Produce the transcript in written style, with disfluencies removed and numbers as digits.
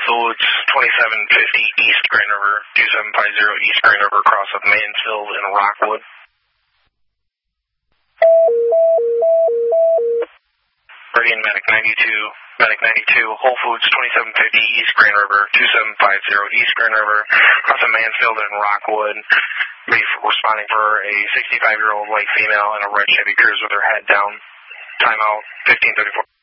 Foods, 2750 East Grand River, 2750 East Grand River, across of Mansfield and Rockwood. Meridian Medic 92, Whole Foods, 2750 East Grand River, 2750 East Grand River, across of Mansfield and Rockwood. Be responding for a 65-year-old white female in a red Chevy Cruze with her head down. Timeout, 1534.